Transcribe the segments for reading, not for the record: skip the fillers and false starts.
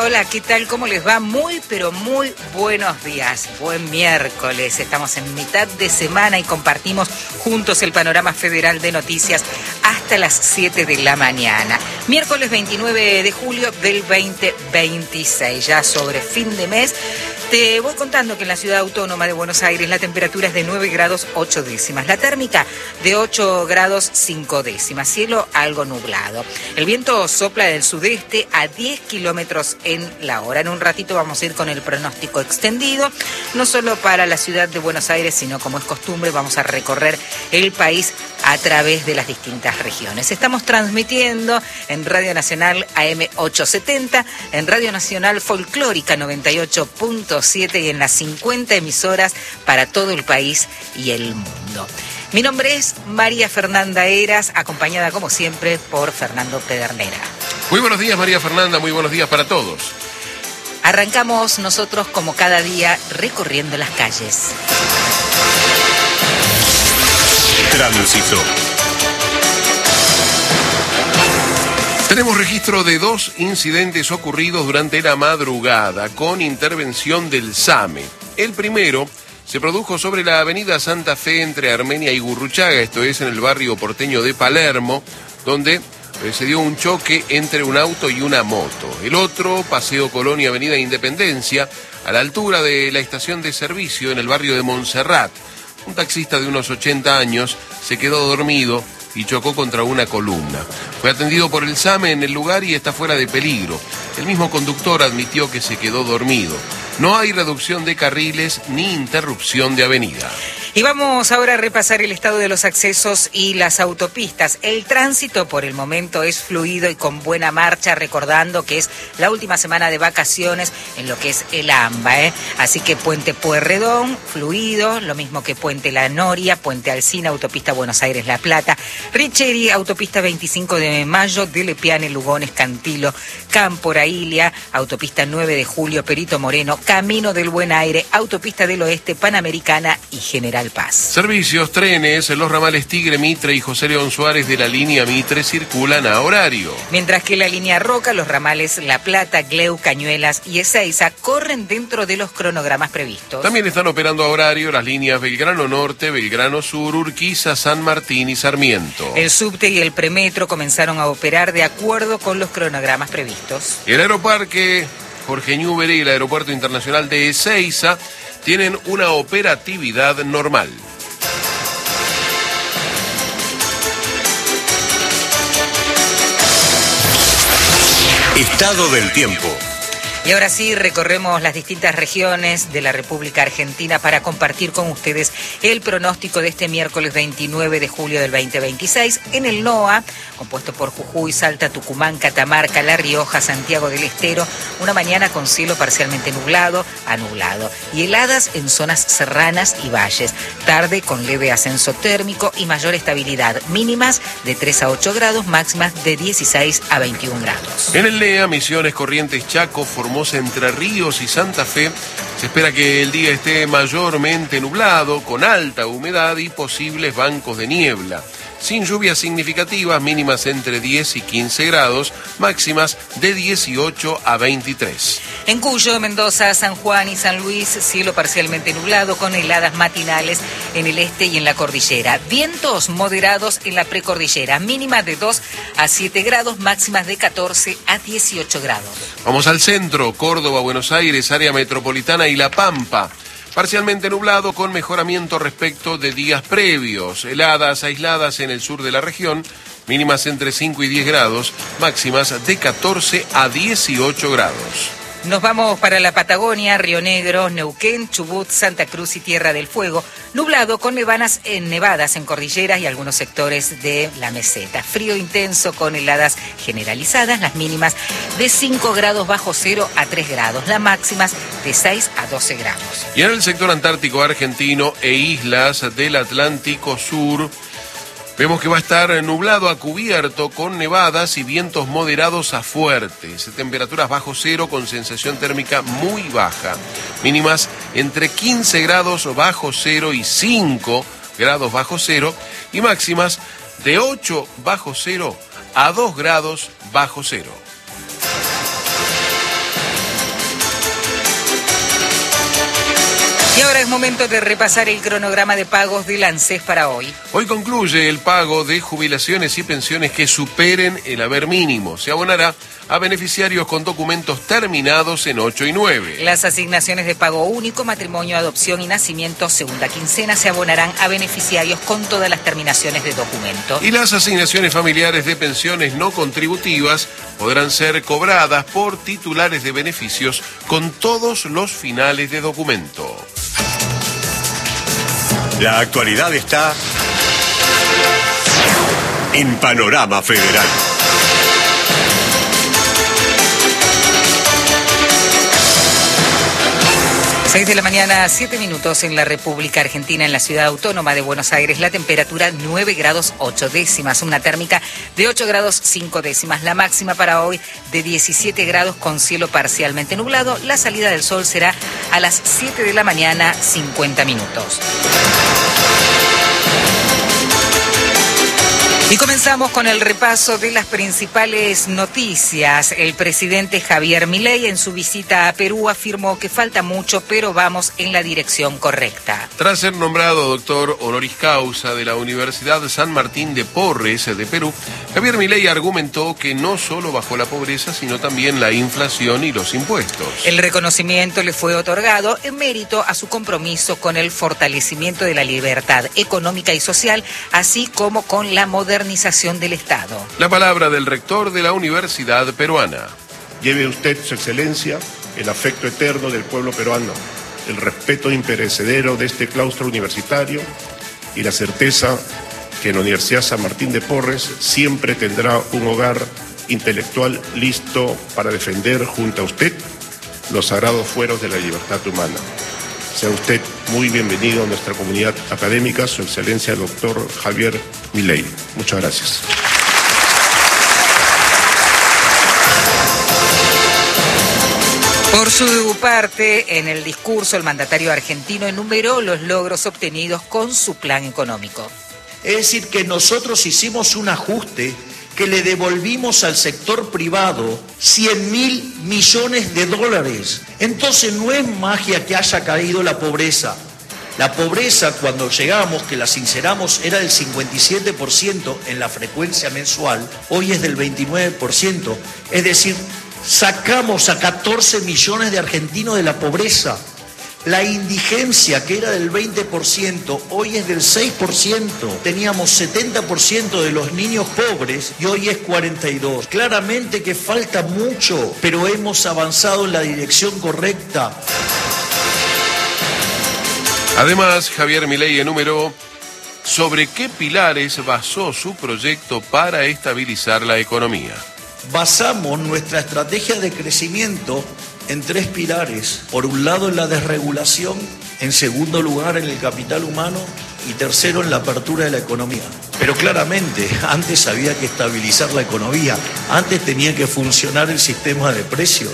Hola, ¿qué tal? ¿Cómo les va? Muy, pero muy buenos días. Buen miércoles. Estamos en mitad de semana y compartimos juntos el panorama federal de noticias hasta las 7 de la mañana. Miércoles 29 de julio del 2026, ya sobre fin de mes. Te voy contando que en la ciudad autónoma de Buenos Aires la temperatura es de 9 grados 8 décimas, la térmica de 8 grados 5 décimas, cielo algo nublado. El viento sopla del sudeste a 10 kilómetros en la hora. En un ratito vamos a ir con el pronóstico extendido, no solo para la ciudad de Buenos Aires, sino como es costumbre vamos a recorrer el país a través de las distintas regiones. Estamos transmitiendo en Radio Nacional AM 870, en Radio Nacional Folclórica 98.7 y en las 50 emisoras para todo el país y el mundo. Mi nombre es María Fernanda Heras, acompañada como siempre por Fernando Pedernera. Muy buenos días, María Fernanda, muy buenos días para todos. Arrancamos nosotros como cada día recorriendo las calles. Tránsito. Tenemos registro de 2 incidentes ocurridos durante la madrugada con intervención del SAME. El primero se produjo sobre la avenida Santa Fe entre Armenia y Gurruchaga, esto es en el barrio porteño de Palermo, donde se dio un choque entre un auto y una moto. El otro, Paseo Colón y Avenida Independencia, a la altura de la estación de servicio en el barrio de Montserrat. Un taxista de unos 80 años se quedó dormido y chocó contra una columna. Fue atendido por el SAME en el lugar y está fuera de peligro. El mismo conductor admitió que se quedó dormido. No hay reducción de carriles ni interrupción de avenida. Y vamos ahora a repasar el estado de los accesos y las autopistas. El tránsito por el momento es fluido y con buena marcha, recordando que es la última semana de vacaciones en lo que es el AMBA, Así que Puente Pueyrredón, fluido, lo mismo que Puente La Noria, Puente Alsina, Autopista Buenos Aires-La Plata, Richeri, Autopista 25 de Mayo, Delepiane, Lugones, Cantilo, Camporailia, Autopista 9 de Julio, Perito Moreno, Camino del Buen Aire, Autopista del Oeste, Panamericana y General Paz. Servicios, trenes, los ramales Tigre, Mitre y José León Suárez de la línea Mitre circulan a horario. Mientras que la línea Roca, los ramales La Plata, Gleu, Cañuelas y Ezeiza corren dentro de los cronogramas previstos. También están operando a horario las líneas Belgrano Norte, Belgrano Sur, Urquiza, San Martín y Sarmiento. El subte y el premetro comenzaron a operar de acuerdo con los cronogramas previstos. El aeroparque Jorge Ñúbere y el Aeropuerto Internacional de Ezeiza tienen una operatividad normal. Estado del tiempo. Y ahora sí, recorremos las distintas regiones de la República Argentina para compartir con ustedes el pronóstico de este miércoles 29 de julio del 2026. En el NOA, compuesto por Jujuy, Salta, Tucumán, Catamarca, La Rioja, Santiago del Estero, una mañana con cielo parcialmente nublado a nublado y heladas en zonas serranas y valles. Tarde con leve ascenso térmico y mayor estabilidad. Mínimas de 3 a 8 grados, máximas de 16 a 21 grados. En el NEA, Misiones, Corrientes, Chaco, Formosa, Entre Ríos y Santa Fe, se espera que el día esté mayormente nublado, con alta humedad y posibles bancos de niebla. Sin lluvias significativas, mínimas entre 10 y 15 grados, máximas de 18 a 23. En Cuyo, Mendoza, San Juan y San Luis, cielo parcialmente nublado con heladas matinales en el este y en la cordillera. Vientos moderados en la precordillera, mínimas de 2 a 7 grados, máximas de 14 a 18 grados. Vamos al centro, Córdoba, Buenos Aires, área metropolitana y La Pampa. Parcialmente nublado con mejoramiento respecto de días previos. Heladas aisladas en el sur de la región, mínimas entre 5 y 10 grados, máximas de 14 a 18 grados. Nos vamos para la Patagonia, Río Negro, Neuquén, Chubut, Santa Cruz y Tierra del Fuego. Nublado con nevadas en cordilleras y algunos sectores de la meseta. Frío intenso con heladas generalizadas, las mínimas de 5 grados bajo cero a 3 grados, las máximas de 6 a 12 grados. Y en el sector antártico argentino e islas del Atlántico Sur, vemos que va a estar nublado a cubierto con nevadas y vientos moderados a fuertes. Temperaturas bajo cero con sensación térmica muy baja. Mínimas entre 15 grados bajo cero y 5 grados bajo cero. Y máximas de 8 bajo cero a 2 grados bajo cero. Y ahora es momento de repasar el cronograma de pagos del ANSES para hoy. Hoy concluye el pago de jubilaciones y pensiones que superen el haber mínimo. Se abonará a beneficiarios con documentos terminados en 8 y 9. Las asignaciones de pago único, matrimonio, adopción y nacimiento, segunda quincena, se abonarán a beneficiarios con todas las terminaciones de documento. Y las asignaciones familiares de pensiones no contributivas podrán ser cobradas por titulares de beneficios con todos los finales de documento. La actualidad está en Panorama Federal. 6 de la mañana, 7 minutos en la República Argentina, en la ciudad autónoma de Buenos Aires. La temperatura 9 grados 8 décimas, una térmica de 8 grados 5 décimas. La máxima para hoy de 17 grados con cielo parcialmente nublado. La salida del sol será a las 7 de la mañana, 50 minutos. Y comenzamos con el repaso de las principales noticias. El presidente Javier Milei en su visita a Perú afirmó que falta mucho, pero vamos en la dirección correcta. Tras ser nombrado doctor honoris causa de la Universidad San Martín de Porres de Perú, Javier Milei argumentó que no solo bajó la pobreza, sino también la inflación y los impuestos. El reconocimiento le fue otorgado en mérito a su compromiso con el fortalecimiento de la libertad económica y social, así como con la modernización del Estado. La palabra del rector de la Universidad Peruana. Lleve usted, Su Excelencia, el afecto eterno del pueblo peruano, el respeto imperecedero de este claustro universitario y la certeza que en la Universidad San Martín de Porres siempre tendrá un hogar intelectual listo para defender junto a usted los sagrados fueros de la libertad humana. Sea usted muy bienvenido a nuestra comunidad académica, Su Excelencia el doctor Javier Milei. Muchas gracias. Por su parte, en el discurso, el mandatario argentino enumeró los logros obtenidos con su plan económico. Es decir, que nosotros hicimos un ajuste que le devolvimos al sector privado 100.000 millones de dólares. Entonces no es magia que haya caído la pobreza. La pobreza, cuando llegamos, que la sinceramos, era del 57% en la frecuencia mensual, hoy es del 29%. Es decir, sacamos a 14 millones de argentinos de la pobreza. La indigencia, que era del 20%, hoy es del 6%. Teníamos 70% de los niños pobres y hoy es 42%. Claramente que falta mucho, pero hemos avanzado en la dirección correcta. Además, Javier Milei enumeró sobre qué pilares basó su proyecto para estabilizar la economía. Basamos nuestra estrategia de crecimiento en 3 pilares. Por un lado, en la desregulación, en segundo lugar, en el capital humano y tercero, en la apertura de la economía. Pero claramente, antes había que estabilizar la economía, antes tenía que funcionar el sistema de precios.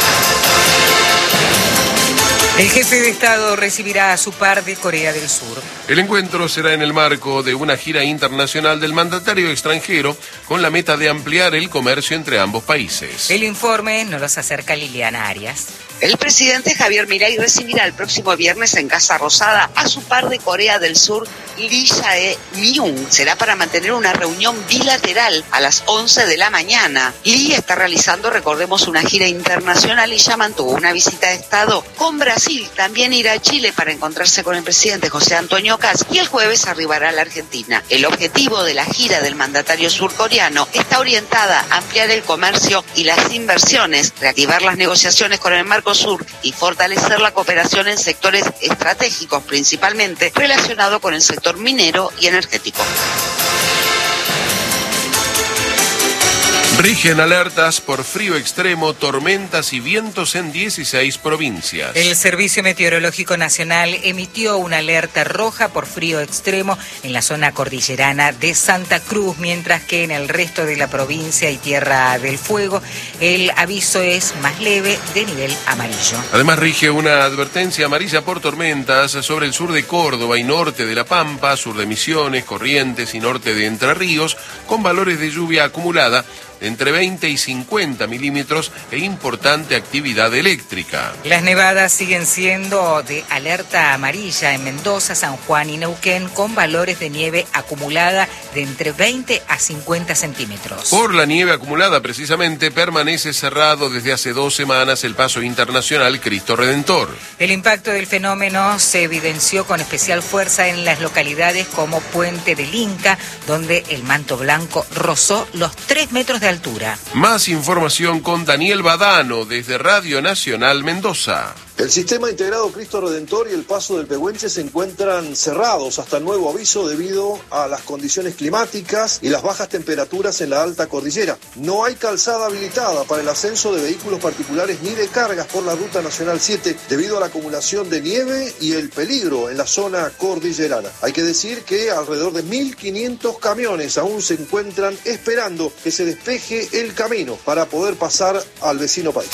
El jefe de Estado recibirá a su par de Corea del Sur. El encuentro será en el marco de una gira internacional del mandatario extranjero con la meta de ampliar el comercio entre ambos países. El informe nos los acerca Liliana Arias. El presidente Javier Milei recibirá el próximo viernes en Casa Rosada a su par de Corea del Sur, Lee Jae-myung. Será para mantener una reunión bilateral a las 11 de la mañana. Lee está realizando, recordemos, una gira internacional y ya mantuvo una visita de Estado con Brasil. También irá a Chile para encontrarse con el presidente José Antonio Kast y el jueves arribará a la Argentina. El objetivo de la gira del mandatario surcoreano está orientada a ampliar el comercio y las inversiones, reactivar las negociaciones con el Mercosur y fortalecer la cooperación en sectores estratégicos, principalmente relacionado con el sector minero y energético. Rigen alertas por frío extremo, tormentas y vientos en 16 provincias. El Servicio Meteorológico Nacional emitió una alerta roja por frío extremo en la zona cordillerana de Santa Cruz, mientras que en el resto de la provincia y Tierra del Fuego el aviso es más leve, de nivel amarillo. Además rige una advertencia amarilla por tormentas sobre el sur de Córdoba y norte de La Pampa, sur de Misiones, Corrientes y norte de Entre Ríos, con valores de lluvia acumulada de entre 20 y 50 milímetros e importante actividad eléctrica. Las nevadas siguen siendo de alerta amarilla en Mendoza, San Juan y Neuquén, con valores de nieve acumulada de entre 20 a 50 centímetros. Por la nieve acumulada, precisamente, permanece cerrado desde hace 2 semanas el paso internacional Cristo Redentor. El impacto del fenómeno se evidenció con especial fuerza en las localidades como Puente del Inca, donde el manto blanco rozó los 3 metros de altura. Más información con Daniel Badano desde Radio Nacional Mendoza. El sistema integrado Cristo Redentor y el paso del Pehuenche se encuentran cerrados hasta nuevo aviso debido a las condiciones climáticas y las bajas temperaturas en la alta cordillera. No hay calzada habilitada para el ascenso de vehículos particulares ni de cargas por la Ruta Nacional 7 debido a la acumulación de nieve y el peligro en la zona cordillerana. Hay que decir que alrededor de 1.500 camiones aún se encuentran esperando que se despeje el camino para poder pasar al vecino país.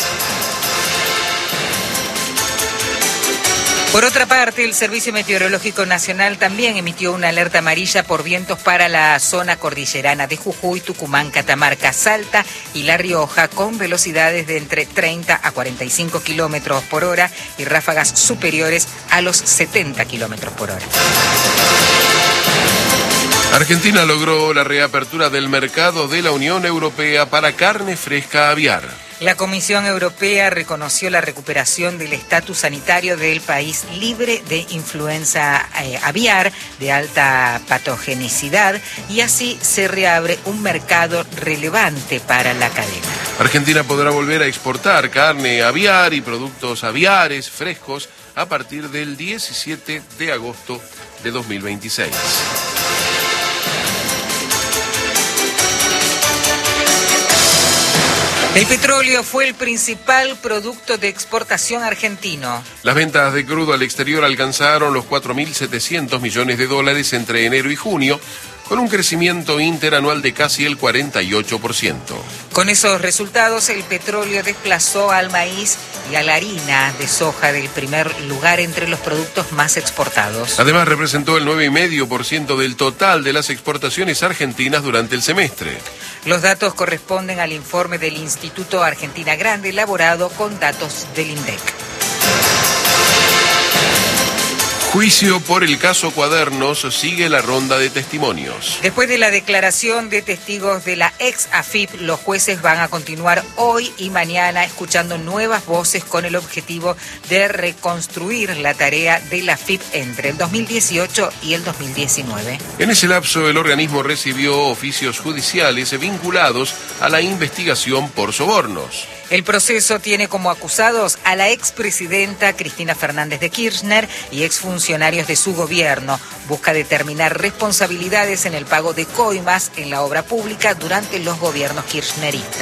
Por otra parte, el Servicio Meteorológico Nacional también emitió una alerta amarilla por vientos para la zona cordillerana de Jujuy, Tucumán, Catamarca, Salta y La Rioja, con velocidades de entre 30 a 45 kilómetros por hora y ráfagas superiores a los 70 kilómetros por hora. Argentina logró la reapertura del mercado de la Unión Europea para carne fresca aviar. La Comisión Europea reconoció la recuperación del estatus sanitario del país libre de influenza aviar de alta patogenicidad y así se reabre un mercado relevante para la cadena. Argentina podrá volver a exportar carne aviar y productos aviares frescos a partir del 17 de agosto de 2026. El petróleo fue el principal producto de exportación argentino. Las ventas de crudo al exterior alcanzaron los 4.700 millones de dólares entre enero y junio, con un crecimiento interanual de casi el 48%. Con esos resultados, el petróleo desplazó al maíz y a la harina de soja del primer lugar entre los productos más exportados. Además, representó el 9,5% del total de las exportaciones argentinas durante el semestre. Los datos corresponden al informe del Instituto Argentina Grande, elaborado con datos del INDEC. Juicio por el caso Cuadernos, sigue la ronda de testimonios. Después de la declaración de testigos de la ex AFIP, los jueces van a continuar hoy y mañana escuchando nuevas voces con el objetivo de reconstruir la tarea de la AFIP entre el 2018 y el 2019. En ese lapso, el organismo recibió oficios judiciales vinculados a la investigación por sobornos. El proceso tiene como acusados a la expresidenta Cristina Fernández de Kirchner y exfuncionarios de su gobierno. Busca determinar responsabilidades en el pago de coimas en la obra pública durante los gobiernos kirchneristas.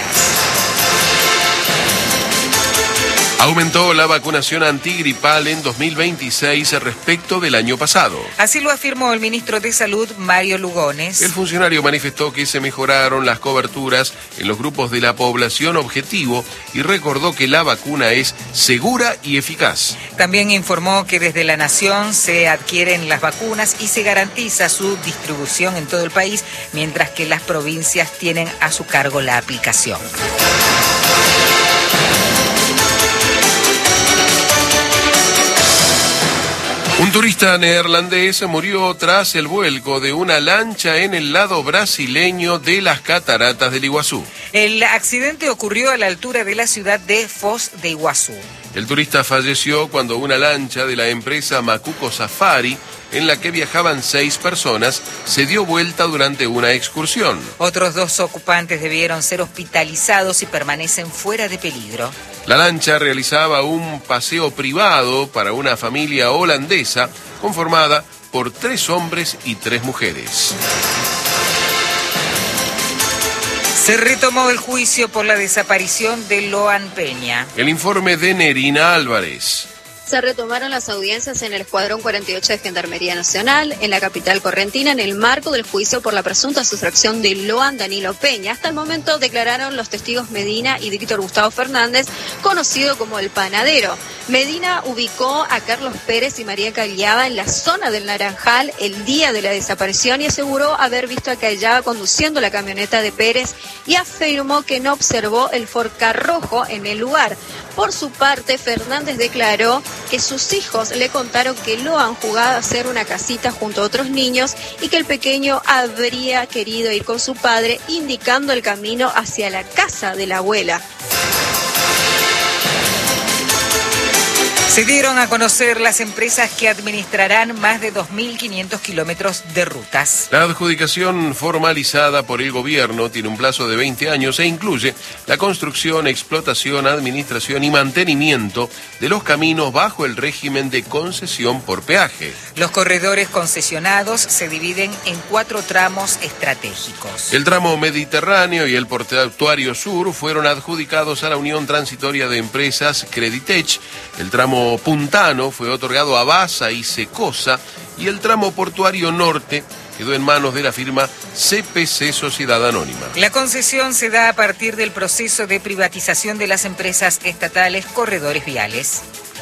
Aumentó la vacunación antigripal en 2026 respecto del año pasado. Así lo afirmó el ministro de Salud, Mario Lugones. El funcionario manifestó que se mejoraron las coberturas en los grupos de la población objetivo y recordó que la vacuna es segura y eficaz. También informó que desde la Nación se adquieren las vacunas y se garantiza su distribución en todo el país, mientras que las provincias tienen a su cargo la aplicación. Un turista neerlandés murió tras el vuelco de una lancha en el lado brasileño de las cataratas del Iguazú. El accidente ocurrió a la altura de la ciudad de Foz de Iguazú. El turista falleció cuando una lancha de la empresa Macuco Safari, en la que viajaban 6 personas, se dio vuelta durante una excursión. Otros 2 ocupantes debieron ser hospitalizados y permanecen fuera de peligro. La lancha realizaba un paseo privado para una familia holandesa conformada por 3 hombres y 3 mujeres. Se retomó el juicio por la desaparición de Loan Peña. El informe de Nerina Álvarez. Se retomaron las audiencias en el Escuadrón 48 de Gendarmería Nacional, en la capital correntina, en el marco del juicio por la presunta sustracción de Loan Danilo Peña. Hasta el momento declararon los testigos Medina y Víctor Gustavo Fernández, conocido como el Panadero. Medina ubicó a Carlos Pérez y María Callaba en la zona del Naranjal el día de la desaparición y aseguró haber visto a Callaba conduciendo la camioneta de Pérez y afirmó que no observó el Ford Ka rojo en el lugar. Por su parte, Fernández declaró que sus hijos le contaron que Loan jugaba a hacer una casita junto a otros niños y que el pequeño habría querido ir con su padre, indicando el camino hacia la casa de la abuela. Se dieron a conocer las empresas que administrarán más de 2.500 kilómetros de rutas. La adjudicación formalizada por el gobierno tiene un plazo de 20 años e incluye la construcción, explotación, administración y mantenimiento de los caminos bajo el régimen de concesión por peaje. Los corredores concesionados se dividen en 4 tramos estratégicos. El tramo Mediterráneo y el portuario sur fueron adjudicados a la Unión Transitoria de Empresas Creditech. El tramo Puntano fue otorgado a Basa y Secosa y el tramo portuario norte quedó en manos de la firma CPC Sociedad Anónima. La concesión se da a partir del proceso de privatización de las empresas estatales Corredores Viales.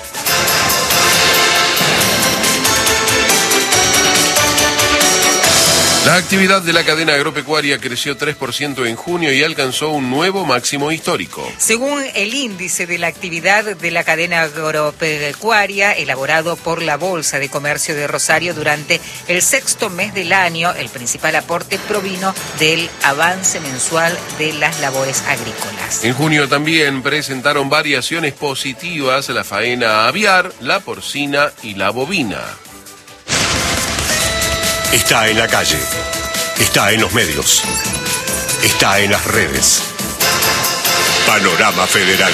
La actividad de la cadena agropecuaria creció 3% en junio y alcanzó un nuevo máximo histórico. Según el índice de la actividad de la cadena agropecuaria elaborado por la Bolsa de Comercio de Rosario durante el 6º mes del año, el principal aporte provino del avance mensual de las labores agrícolas. En junio también presentaron variaciones positivas la faena aviar, la porcina y la bovina. Está en la calle, está en los medios, está en las redes. Panorama Federal.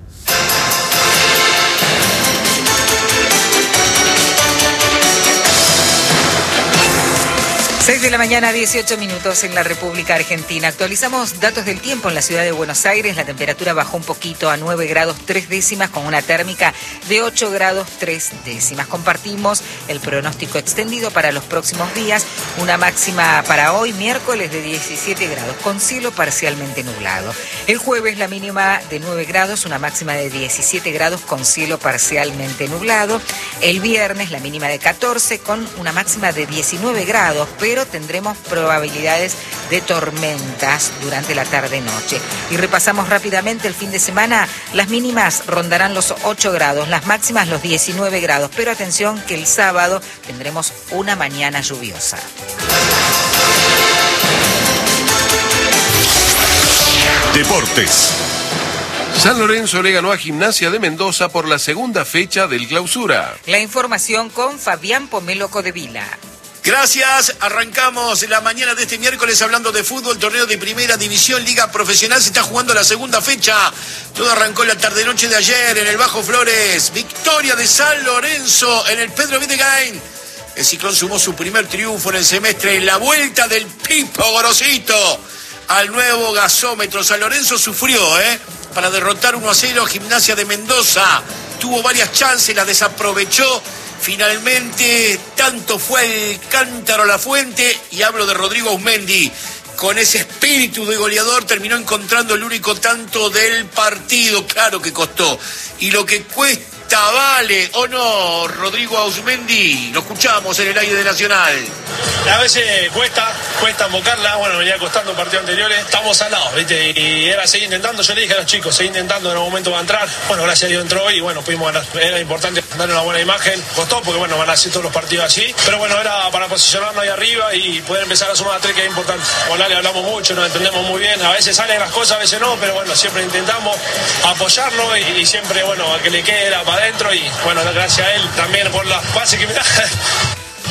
6 de la mañana, 18 minutos en la República Argentina. Actualizamos datos del tiempo en la ciudad de Buenos Aires. La temperatura bajó un poquito a 9 grados 3 décimas con una térmica de 8 grados 3 décimas. Compartimos el pronóstico extendido para los próximos días. Una máxima para hoy, miércoles, de 17 grados con cielo parcialmente nublado. El jueves la mínima de 9 grados, una máxima de 17 grados con cielo parcialmente nublado. El viernes la mínima de 14 con una máxima de 19 grados, pero tendremos probabilidades de tormentas durante la tarde-noche. Y repasamos rápidamente el fin de semana. Las mínimas rondarán los 8 grados, las máximas los 19 grados, pero atención que el sábado tendremos una mañana lluviosa. Deportes. San Lorenzo le ganó a Gimnasia de Mendoza por la segunda fecha del Clausura. La información con Fabián Pomelo Codevila. Gracias, arrancamos la mañana de este miércoles hablando de fútbol, torneo de primera división, liga profesional, se está jugando la segunda fecha, todo arrancó la tarde-noche de ayer en el Bajo Flores, victoria de San Lorenzo en el Pedro Videgain, el Ciclón sumó su primer triunfo en el semestre en la vuelta del Pipo Gorosito al nuevo gasómetro. San Lorenzo sufrió, para derrotar 1-0 a Gimnasia de Mendoza, tuvo varias chances, las desaprovechó. Finalmente, tanto fue el cántaro a la fuente, y hablo de Rodrigo Ausmendi, con ese espíritu de goleador terminó encontrando el único tanto del partido. Claro que costó, y lo que cuesta vale, ¿o no, Rodrigo Ausmendi? Lo escuchamos en el aire de Nacional. A veces cuesta invocarla, bueno, venía costando partidos anteriores, estamos al lado, ¿viste? Y era seguir intentando, yo le dije a los chicos, seguir intentando, en un momento va a entrar, bueno, gracias a Dios entró hoy y bueno, pudimos ganar, era importante darle una buena imagen, costó porque bueno, van a hacer todos los partidos así, pero bueno, era para posicionarnos ahí arriba y poder empezar a sumar a 3, que es importante. Con Ale hablamos mucho, nos entendemos muy bien, a veces salen las cosas, a veces no, pero bueno, siempre intentamos apoyarlo y siempre, bueno, a que le quede para adentro y bueno, gracias a él también por las pases que me da.